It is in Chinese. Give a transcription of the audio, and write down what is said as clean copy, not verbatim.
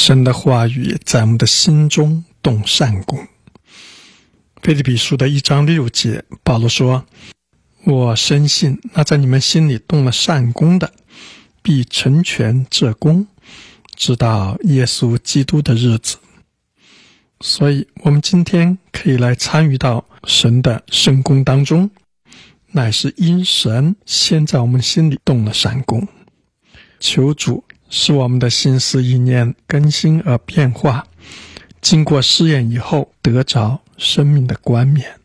神的话语在我们的心中动善功。腓立比书的1章6节，保罗说，我深信那在你们心里动了善功的，必成全这功，直到耶稣基督的日子。所以我们今天可以来参与到神的圣功当中，乃是因神先在我们心里动了善功。求主使我们的心思意念更新而变化，经过试验以后得着生命的冠冕。